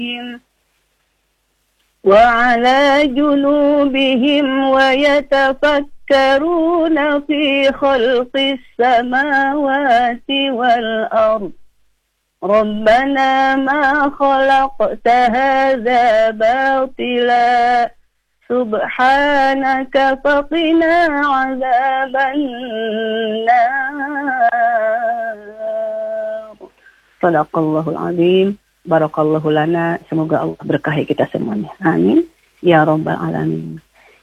وعلى جنوبهم ويتفكرون في خلق السماوات والأرض ربنا ما خلقت هذا باطلا سبحانك فقنا عذاب النار. Sadaqallahul azim. Barakallahu lana. Semoga Allah berkahi kita semuanya. Amin. Ya Rabbal Alamin.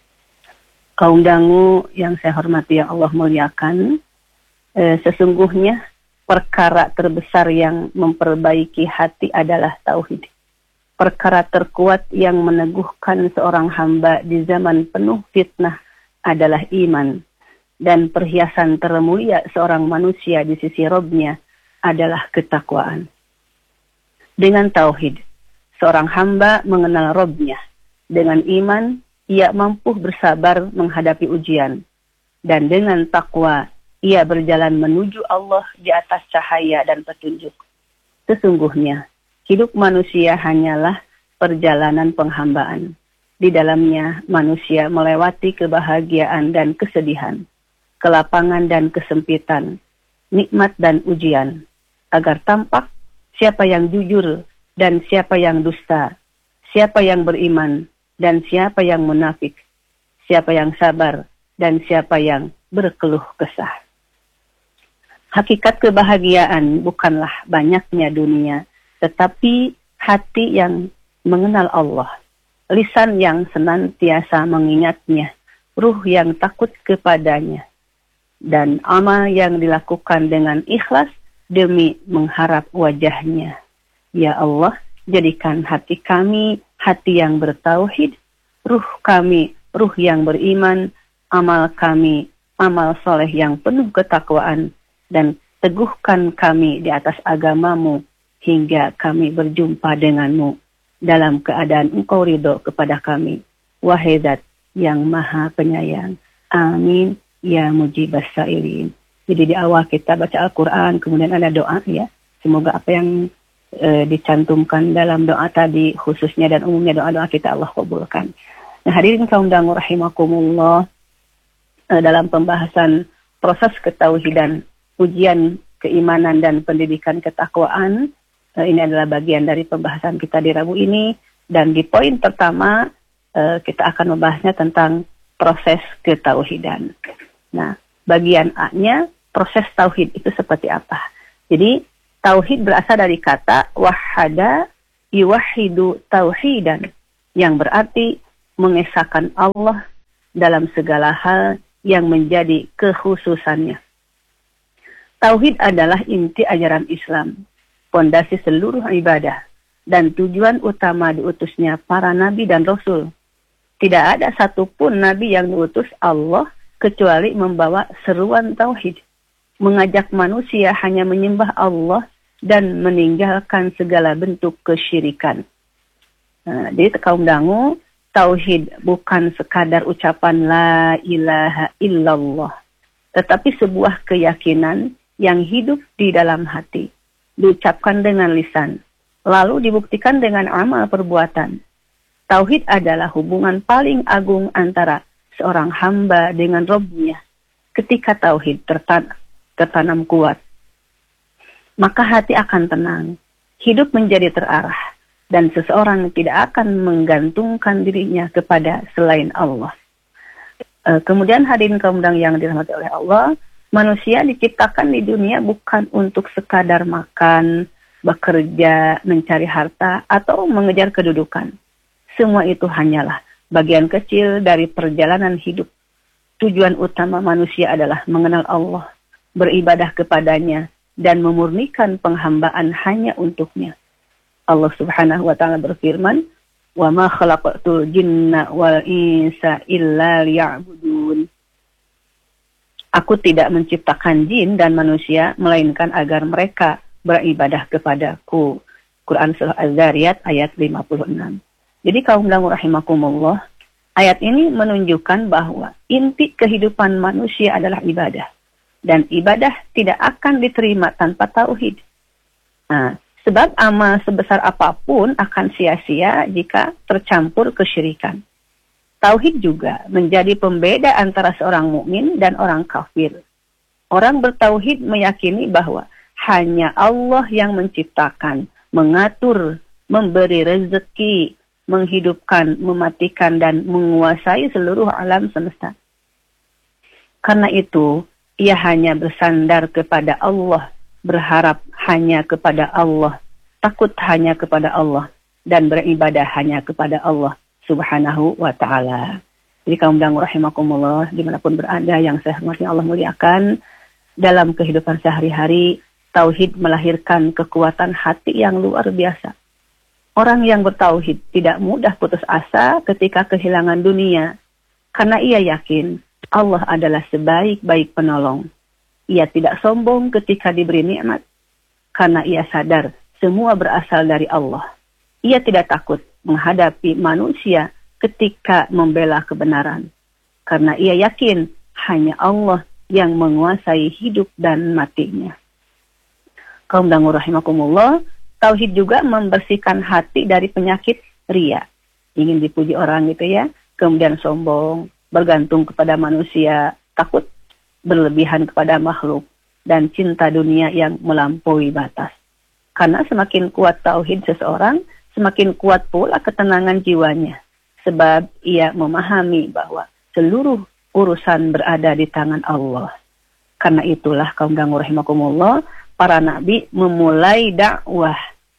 Kaum dangu yang saya hormati, yang Allah muliakan, sesungguhnya perkara terbesar yang memperbaiki hati adalah tauhid. Perkara terkuat yang meneguhkan seorang hamba di zaman penuh fitnah adalah iman. Dan perhiasan termulia seorang manusia di sisi Rabb-Nya adalah ketakwaan. Dengan tauhid, seorang hamba mengenal Rabb-Nya. Dengan iman, ia mampu bersabar menghadapi ujian. Dan dengan takwa, ia berjalan menuju Allah di atas cahaya dan petunjuk. Sesungguhnya, hidup manusia hanyalah perjalanan penghambaan. Di dalamnya, manusia melewati kebahagiaan dan kesedihan, kelapangan dan kesempitan, nikmat dan ujian, agar tampak siapa yang jujur dan siapa yang dusta, siapa yang beriman dan siapa yang munafik, siapa yang sabar dan siapa yang berkeluh kesah. Hakikat kebahagiaan bukanlah banyaknya dunia, tetapi hati yang mengenal Allah, lisan yang senantiasa mengingatnya, ruh yang takut kepadanya, dan amal yang dilakukan dengan ikhlas demi mengharap wajahnya. Ya Allah, jadikan hati kami hati yang bertauhid, ruh kami ruh yang beriman, amal kami amal soleh yang penuh ketakwaan, dan teguhkan kami di atas agamamu hingga kami berjumpa denganmu dalam keadaan engkau ridho kepada kami. Wahai Zat yang maha penyayang. Amin ya mujibas sailin. Jadi di awal kita baca Al-Quran, kemudian ada doa ya. Semoga apa yang dicantumkan dalam doa tadi, khususnya dan umumnya doa-doa kita Allah kabulkan. Nah hadirin kaum dangu rahimakumullah, dalam pembahasan proses ketauhidan, ujian keimanan dan pendidikan ketakwaan, ini adalah bagian dari pembahasan kita di Rabu ini. Dan di poin pertama, kita akan membahasnya tentang proses ketauhidan. Nah, bagian A-nya, proses tauhid itu seperti apa? Jadi, tauhid berasal dari kata wahada yuwahidu tauhidan, yang berarti mengesahkan Allah dalam segala hal yang menjadi kekhususannya. Tauhid adalah inti ajaran Islam, fondasi seluruh ibadah, dan tujuan utama diutusnya para nabi dan rasul. Tidak ada satupun nabi yang diutus Allah kecuali membawa seruan tauhid, mengajak manusia hanya menyembah Allah dan meninggalkan segala bentuk kesyirikan. Nah, jadi kaum dangu, tauhid bukan sekadar ucapan la ilaha illallah, tetapi sebuah keyakinan yang hidup di dalam hati, diucapkan dengan lisan, lalu dibuktikan dengan amal perbuatan. Tauhid adalah hubungan paling agung antara seorang hamba dengan Rabb-Nya. Ketika tauhid tertanam kuat, maka hati akan tenang, hidup menjadi terarah, dan seseorang tidak akan menggantungkan dirinya kepada selain Allah. Kemudian hadirin kaum dang yang dirahmati oleh Allah, manusia diciptakan di dunia bukan untuk sekadar makan, bekerja, mencari harta, atau mengejar kedudukan. Semua itu hanyalah bagian kecil dari perjalanan hidup. Tujuan utama manusia adalah mengenal Allah, beribadah kepadanya, dan memurnikan penghambaan hanya untuknya. Allah Subhanahu wa Ta'ala berfirman, "Wa ma khalaqtul jinna wal insa illa liya'budun." Aku tidak menciptakan jin dan manusia melainkan agar mereka beribadah kepadaku. Quran Surah Az-Zariyat ayat 56. Jadi kaum dangu rahimakumullah, ayat ini menunjukkan bahwa inti kehidupan manusia adalah ibadah. Dan ibadah tidak akan diterima tanpa tauhid. Nah, Sebab amal sebesar apapun akan sia-sia jika tercampur kesyirikan. Tauhid juga menjadi pembeda antara seorang mukmin dan orang kafir. Orang bertauhid meyakini bahwa hanya Allah yang menciptakan, mengatur, memberi rezeki, menghidupkan, mematikan, dan menguasai seluruh alam semesta. Karena itu, ia hanya bersandar kepada Allah, berharap hanya kepada Allah, takut hanya kepada Allah, dan beribadah hanya kepada Allah Subhanahu wa ta'ala. Jadi kaum dangu rahimakumullah, dimanapun berada yang saya hormati Allah muliakan, dalam kehidupan sehari-hari, tauhid melahirkan kekuatan hati yang luar biasa. Orang yang bertauhid tidak mudah putus asa ketika kehilangan dunia, karena ia yakin Allah adalah sebaik-baik penolong. Ia tidak sombong ketika diberi nikmat, karena ia sadar semua berasal dari Allah. Ia tidak takut menghadapi manusia ketika membela kebenaran, karena ia yakin hanya Allah yang menguasai hidup dan matinya. Kaum dangu rahimakumullah, tauhid juga membersihkan hati dari penyakit riya. Ingin dipuji orang gitu ya, kemudian sombong, bergantung kepada manusia, takut berlebihan kepada makhluk, dan cinta dunia yang melampaui batas. Karena semakin kuat tauhid seseorang, semakin kuat pula ketenangan jiwanya. Sebab ia memahami bahwa seluruh urusan berada di tangan Allah. Karena itulah kaum dangu rahimakumullah, para nabi memulai dakwah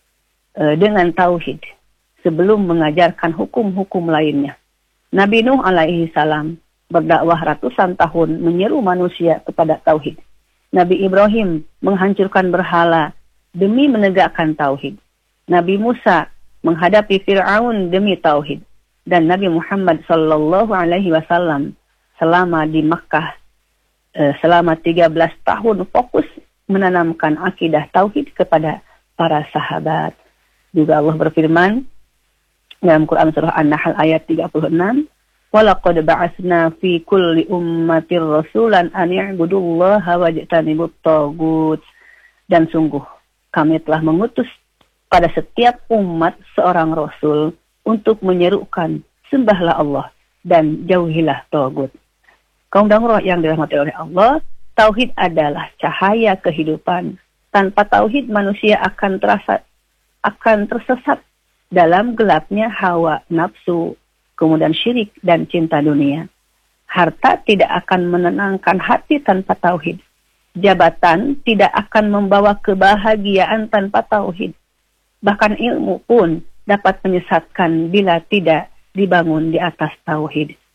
dengan tauhid sebelum mengajarkan hukum-hukum lainnya. Nabi Nuh alaihi salam berdakwah ratusan tahun menyeru manusia kepada tauhid. Nabi Ibrahim menghancurkan berhala demi menegakkan tauhid. Nabi Musa menghadapi Fir'aun demi tauhid. Dan Nabi Muhammad sallallahu alaihi wasallam selama di Makkah selama 13 tahun fokus menanamkan akidah tauhid kepada para sahabat. Juga Allah berfirman dalam Quran surah An-Nahl ayat 36, "Walaqad ba'atsna fi kulli ummatir rasulan an i'budullaha wajtanibut taghut." Dan sungguh kami telah mengutus pada setiap umat seorang rasul untuk menyerukan sembahlah Allah dan jauhilah taghut. Kaum dangu yang dirahmati oleh Allah, tauhid adalah cahaya kehidupan. Tanpa tauhid manusia akan tersesat dalam gelapnya hawa nafsu, kemudian syirik dan cinta dunia. Harta tidak akan menenangkan hati tanpa tauhid. Jabatan tidak akan membawa kebahagiaan tanpa tauhid. Bahkan ilmu pun dapat menyesatkan bila tidak dibangun di atas tauhid.